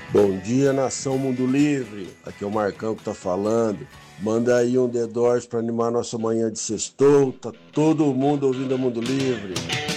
Bom dia, nação Mundo Livre. Aqui é o Marcão que tá falando. Manda aí um The Doors pra animar nossa manhã de sextou. Tá todo mundo ouvindo a Mundo Livre.